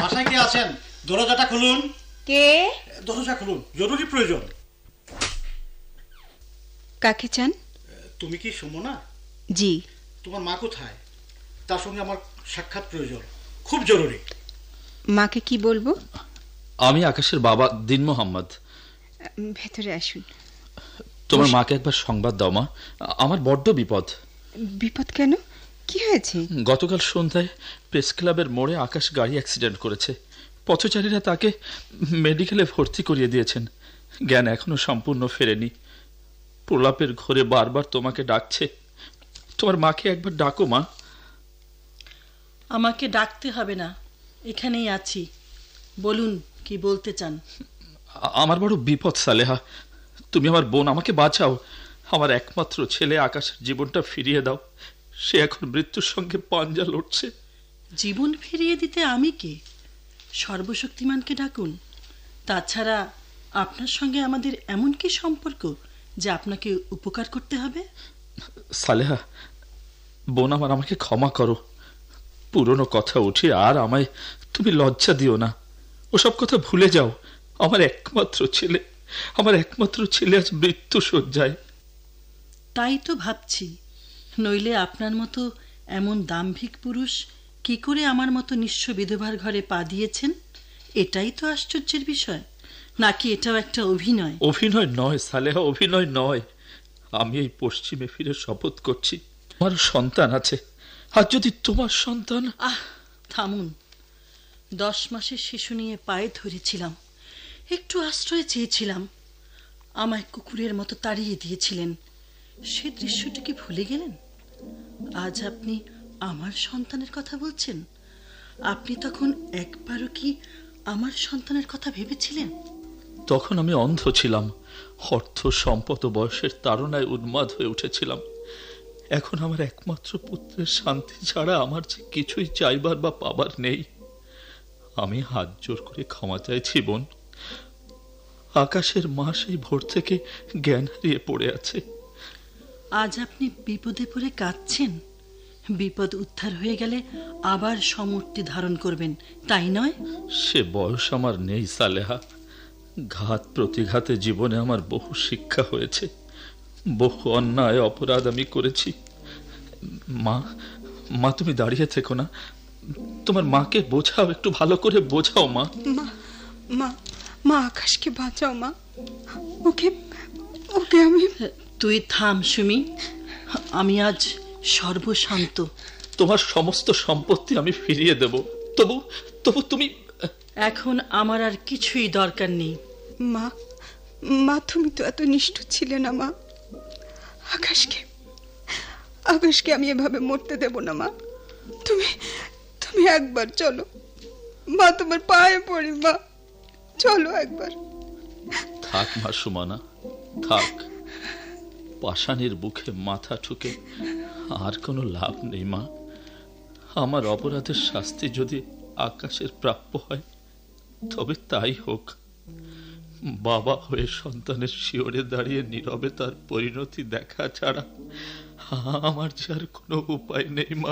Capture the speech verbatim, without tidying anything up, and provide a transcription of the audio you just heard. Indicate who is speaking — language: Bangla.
Speaker 1: বাসায় কে আছেন? দরজাটা খুলুন।
Speaker 2: কে?
Speaker 1: দরজা খুলুন, জরুরি প্রয়োজন।
Speaker 2: কাকে চান?
Speaker 1: তুমি কি সুমনা?
Speaker 2: জি।
Speaker 1: তোমার মা কোথায়? তার সঙ্গে আমার সাক্ষাৎ প্রয়োজন, খুব জরুরি।
Speaker 2: মাকে কি বলবো?
Speaker 3: আমি আকাশের বাবা দিন মোহাম্মদ।
Speaker 2: ভেতরে আসুন।
Speaker 3: তোমার মাকে একবার সংবাদ দাও মা, আমার বড্ড বিপদ।
Speaker 2: বিপদ কেন? কি হয়েছে?
Speaker 3: গতকাল সন্ধ্যায় প্রেস ক্লাবের মোড়ে আকাশ গাড়ি অ্যাক্সিডেন্ট করেছে। পথচারীরা তাকে মেডিকেলে ভর্তি করিয়ে দিয়েছেন। জ্ঞান এখনো সম্পূর্ণ ফেরেনি। প্রলাপের ঘরে বারবার তোমাকে ডাকছে। তোমার মাকে একবার ডাকো মা।
Speaker 4: আমাকে ডাকতে হবে না, এখানেই আছি। বলুন কি বলতে চান।
Speaker 3: আমার বড় বিপদ সালেহা, তুমি আমার বোন, আমাকে বাঁচাও। আমার একমাত্র ছেলে আকাশের জীবনটা ফিরিয়ে দাও। সে এখন মৃত্যুর সঙ্গে পাঞ্জা লড়ছে।
Speaker 4: জীবন ফিরিয়ে দিতে আমি কে? সর্বশক্তিমানকে ডাকুন। তাছাড়া আপনার সঙ্গে আমাদের এমন কি সম্পর্ক যে আপনাকে উপকার করতে হবে?
Speaker 3: সালেহা বোন আমার, আমাকে ক্ষমা করো। পুরনো কথা উঠে আর আমায় তুমি লজ্জা দিও না। ওসব কথা ভুলে যাও। আমার একমাত্র ছেলে, আমার একমাত্র ছেলে আজ মৃত্যু শয্যায়।
Speaker 4: তাই তো ভাবছি, নইলে আপনার মতো এমন দাম্ভিক পুরুষ কি করে আমার মতো নিঃস্ব বিধবার ঘরে পা দিয়েছেন? এটাই তো আশ্চর্যের বিষয়। নাকি এটাও একটা অভিনয়?
Speaker 3: অভিনয় নয় সালেহা, অভিনয় নয়। আমি এই পশ্চিমে ফিরে শপথ করছি, আমার সন্তান আছে। আর যদি তোমার সন্তান...
Speaker 4: আহ থামুন। দশ মাসের শিশু নিয়ে পায়ে ধরেছিলাম, একটু আশ্রয় চেয়েছিলাম, আমায় কুকুরের মতো তাড়িয়ে দিয়েছিলেন। সে দৃশ্যটি কি ভুলে গেলেন? আজ আপনি আমার সন্তানের কথা বলছেন। আপনি তখন একবারও কি আমার সন্তানের কথা ভেবেছিলেন?
Speaker 3: তখন আমি অন্ধ ছিলাম, অর্থ সম্পদ ও বয়সের তাড়নায় উন্মাদ হয়ে উঠেছিলাম। এখন আমার একমাত্র পুত্রের শান্তি ছাড়া আমার যে কিছুই চাইবার বা পাবার নেই। আমি হাত জোর করে ক্ষমা চাইছি বোন। আকাশের মা সেই ভোর থেকে জ্ঞান হারিয়ে পড়ে আছে।
Speaker 4: আজ আপনি বিপদে পড়ে কাঁদছেন। বিপদ উদ্ধার হয়ে গেলে আবার সমূর্তি ধারণ করবেন, তাই নয়?
Speaker 3: সে বয়স আমার নেই সালেহা। ঘাত প্রতিঘাতে জীবনে আমার বহু শিক্ষা হয়েছে, বহু অন্যায় অপরাধ আমি করেছি। মা, মা তুমি দাঁড়িয়ে থেকো না। তোমার মাকে বোঝাও, একটু ভালো করে বোঝাও মা।
Speaker 2: মা মা মা আকাশকে বাঁচাও মা। ওকে ওকে আমি...
Speaker 4: তুই থাম সুমি, আমি আজ সর্বশান্ত।
Speaker 3: তোমার সমস্ত সম্পত্তি আমি ফিরিয়ে দেব, তবু তবু তুমি...
Speaker 4: এখন আমার আর কিছুই দরকার নেই।
Speaker 2: মা মা তুমি তো এত নিষ্ঠুর ছিলে না মা। আকাশকে আকাশকে আমি এভাবে মরতে দেব না মা। তুমি তুমি একবার চলো মা, তোমার পায়ে পড়ি মা, চলো একবার।
Speaker 3: থাক মা সুমানা, থাক। পাষাণের বুকে মাথা ঠুকে আর কোনো লাভ নেই মা। আমার অপরাধের শাস্তি যদি আকাশের প্রাপ্য হয় তবে তাই হোক। বাবা হয়ে সন্তানের শিয়রে দাঁড়িয়ে নীরবে তার পরিণতি দেখা ছাড়া আমার যে আর কোনো উপায় নেই মা।